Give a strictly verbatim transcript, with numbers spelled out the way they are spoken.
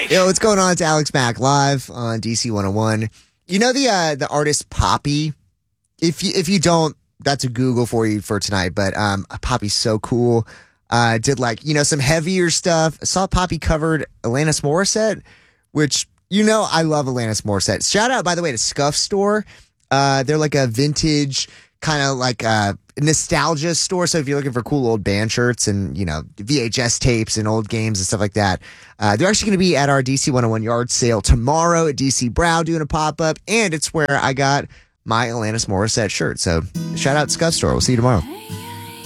Mac. Yo, what's going on? It's Alex Mack live on D C one oh one. You know the uh, the artist Poppy? If you if you don't, that's a Google for you for tonight. But um, Poppy's so cool. Uh, did like you know some heavier stuff. I saw Poppy covered Alanis Morissette, which you know I love Alanis Morissette. Shout out by the way to Scuff Store. Uh, they're like a vintage kind of like a nostalgia store. So if you're looking for cool old band shirts and, you know, V H S tapes and old games and stuff like that, uh, they're actually going to be at our D C one oh one yard sale tomorrow at D C Brow doing a pop up. And it's where I got my Alanis Morissette shirt. So shout out Scuff Store. We'll see you tomorrow.